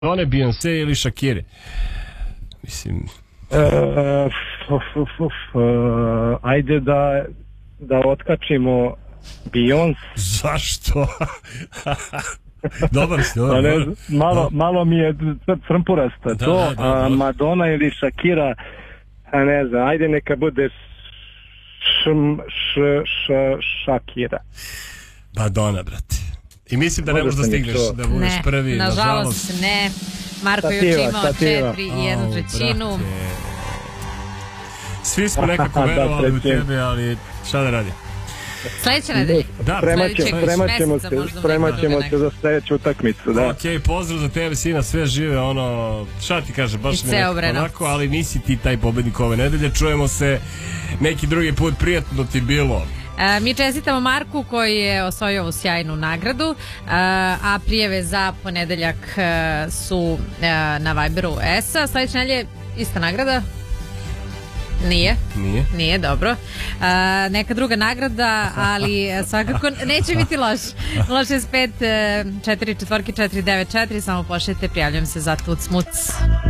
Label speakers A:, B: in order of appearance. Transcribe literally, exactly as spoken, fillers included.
A: One Beyoncé ili Shakire? Mislim...
B: Uh, uf, uf, uf, uh, ajde da, da otkačimo Beyoncé.
A: Zašto? Dobar si, dobar.
B: Ne, malo, malo mi je crmpurasta
A: da,
B: to,
A: da, da,
B: a Madonna ili Shakira, a ne znam, ajde neka bude šm, š, š, Shakira.
A: Madonna, brate. I mislim da ne možeš da stigneš da budeš
C: ne,
A: prvi,
C: nažalost.
A: nažalost.
C: Ne, Marko je još imao četiri i jednu trećinu.
A: Svi smo nekako verovali u tebe, ali šta da radi?
C: Sledeće nedelje.
A: Da,
B: spremat ćemo se, spremat ćemo se za sledeću utakmicu, da.
A: Ok, pozdrav za tebe, sina, sve žive, ono, šta ti kaže, baš mi nekako onako, ali nisi ti taj pobednik ove nedelje, čujemo se neki drugi put, prijatno ti bilo.
C: E, mi čestitamo Marku koji je osvojio ovu sjajnu nagradu, e, a prijeve za ponedeljak e, su e, na Viberu S A. Sledeće nedelje ista nagrada? Nije.
A: Nije.
C: Nije, dobro. A, neka druga nagrada, ali svakako neće biti loš. nula šest pet četiri četiri četiri devet četiri, samo pošljete, prijavljujem se za Tuc Muc.